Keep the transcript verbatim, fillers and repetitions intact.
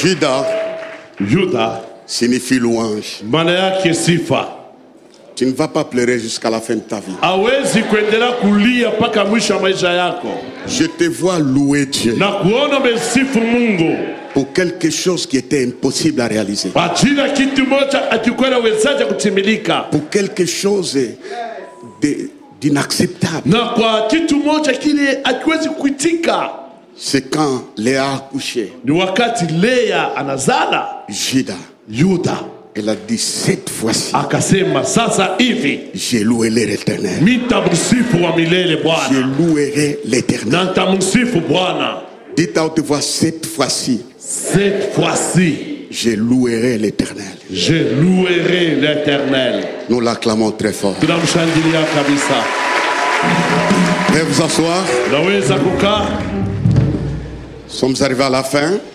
Juda, Yuda signifie louange. maana yake sifa. Tu ne vas pas pleurer jusqu'à la fin de ta vie. Hawezi kuendelea kulia mpaka mwisho wa maisha yako. Je te vois louer Dieu Na kuona umesifu Mungu pour quelque chose qui était impossible à réaliser. kwa ajili ya kitu moja akikuwa wezaje kutimilika. Pour quelque chose de, d'inacceptable. Na kwa kitu moja kile akiwezi kuitika. C'est quand Léa a accouché. Ni wakati Lea anazala Juda. Yuda. Elle a dit cette fois-ci. Akasema sasa hivi. J'ai loué l'Éternel. Nitamsifu wa milele Bwana. Je louerai l'Éternel. Na nitamsifu Bwana. Dites à haute voix cette fois-ci. Cette fois-ci. Je louerai l'Éternel. Je louerai l'Éternel. Nous l'acclamons très fort. Tunamshangilia kabisa. Veuillez vous asseoir. Naweza kukaa. Nous sommes arrivés à la fin.